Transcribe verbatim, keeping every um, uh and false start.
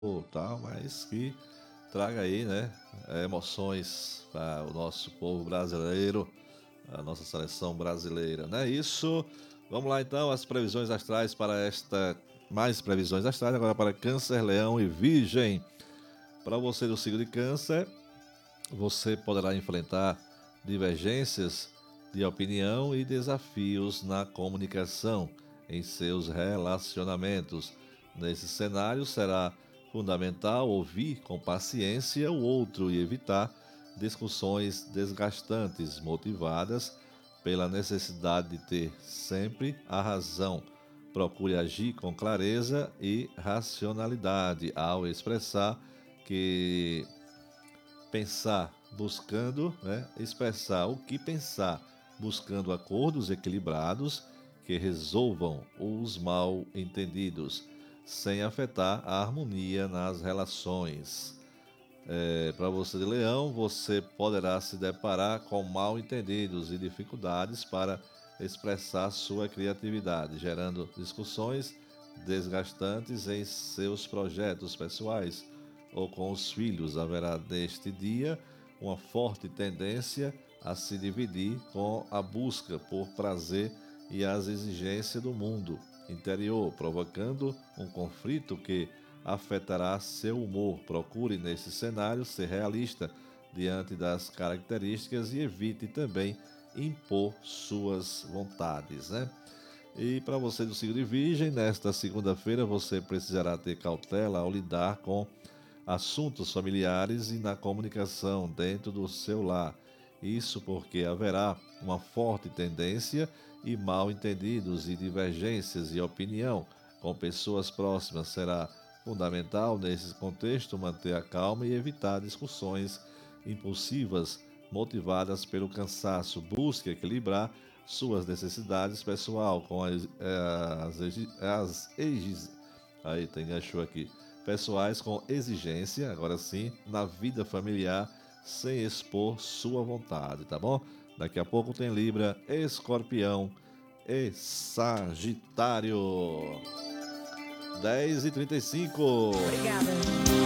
ou tal, mas que traga aí, né, eh, emoções para o nosso povo brasileiro, a nossa seleção brasileira, não é isso? Vamos lá então, as previsões astrais para esta mais previsões astrais agora para Câncer, Leão e Virgem. Para você do signo de Câncer, você poderá enfrentar divergências de opinião e desafios na comunicação em seus relacionamentos. Nesse cenário, será fundamental ouvir com paciência o outro e evitar discussões desgastantes motivadas pela necessidade de ter sempre a razão. Procure agir com clareza e racionalidade ao expressar que pensar buscando, né, expressar o que pensar, buscando acordos equilibrados que resolvam os mal entendidos, sem afetar a harmonia nas relações. É, para você de Leão, você poderá se deparar com mal entendidos e dificuldades para expressar sua criatividade, gerando discussões desgastantes em seus projetos pessoais ou com os filhos. Haverá neste dia uma forte tendência a se dividir com a busca por prazer e as exigências do mundo interior, provocando um conflito que afetará seu humor. Procure nesse cenário ser realista diante das características e evite também impor suas vontades, né? E para você do signo de Virgem, nesta segunda-feira você precisará ter cautela ao lidar com assuntos familiares e na comunicação dentro do seu lar. Isso porque haverá uma forte tendência e mal-entendidos e divergências de opinião com pessoas próximas. Será fundamental nesse contexto manter a calma e evitar discussões impulsivas motivadas pelo cansaço. Busque equilibrar suas necessidades pessoal com as, eh, as, exi- as exi- aí tem enganchou aqui pessoais com exigência, agora sim, na vida familiar, sem expor sua vontade, tá bom? Daqui a pouco tem Libra, Escorpião e Sagitário. dez e trinta e cinco. Obrigada.